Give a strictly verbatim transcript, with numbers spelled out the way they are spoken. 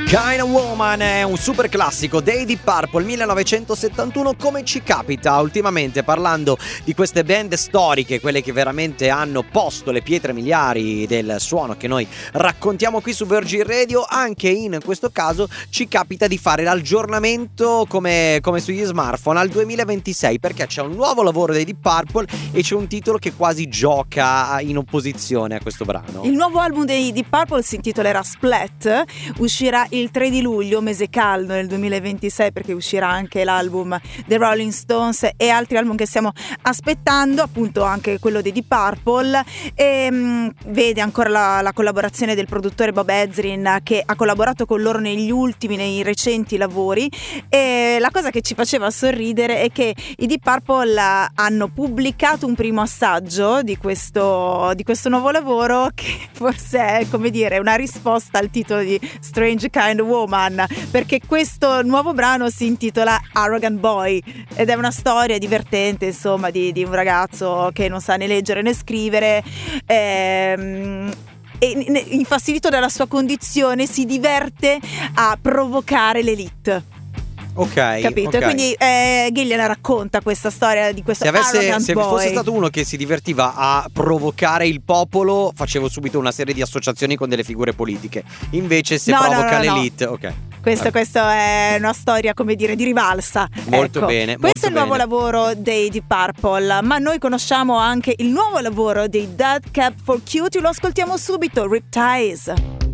Kind of Woman è un super classico dei Deep Purple millenovecentosettantuno, come ci capita ultimamente parlando di queste band storiche, quelle che veramente hanno posto le pietre miliari del suono che noi raccontiamo qui su Virgin Radio. Anche in questo caso ci capita di fare l'aggiornamento come, come sugli smartphone al duemilaventisei, perché c'è un nuovo lavoro dei Deep Purple e c'è un titolo che quasi gioca in opposizione a questo brano. Il nuovo album dei Deep Purple si intitolerà Splat, uscirà il tre di luglio, mese caldo nel duemilaventisei, perché uscirà anche l'album The Rolling Stones e altri album che stiamo aspettando, appunto anche quello dei Deep Purple, e mh, vede ancora la, la collaborazione del produttore Bob Ezrin, che ha collaborato con loro negli ultimi, nei recenti lavori. E la cosa che ci faceva sorridere è che i Deep Purple hanno pubblicato un primo assaggio di questo, di questo nuovo lavoro, che forse è, come dire, una risposta al titolo di Strange Kind of Woman, perché questo nuovo brano si intitola Arrogant Boy ed è una storia divertente, insomma, di, di un ragazzo che non sa né leggere né scrivere, ehm, e infastidito dalla sua condizione si diverte a provocare l'elite. Ok, capito? Okay. Quindi eh, Gillian racconta questa storia di questo se avesse, Arrogant se Boy. fosse stato uno che si divertiva a provocare il popolo, facevo subito una serie di associazioni con delle figure politiche. Invece se no, provoca no, no, l'elite, no. ok. Questo, questo è una storia, come dire, di rivalsa. Molto ecco. bene. Questo molto è il nuovo bene. lavoro dei Deep Purple, ma noi conosciamo anche il nuovo lavoro dei Dead Cab for Cutie. Lo ascoltiamo subito, Riptides.